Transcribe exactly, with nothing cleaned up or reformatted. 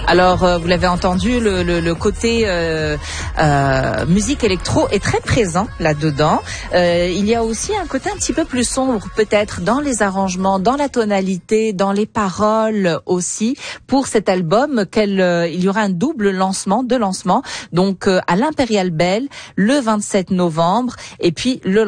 Alors, euh, vous l'avez entendu, le, le, le côté euh, euh, musique électro est très présent là-dedans. Euh, il y a aussi un côté un petit peu plus sombre, peut-être, dans les arrangements, dans la tonalité, dans les paroles aussi. Pour cet album, qu'elle, euh, il y aura un double lancement, deux lancements, donc euh, à l'Impérial Belle, le vingt-sept novembre, et puis le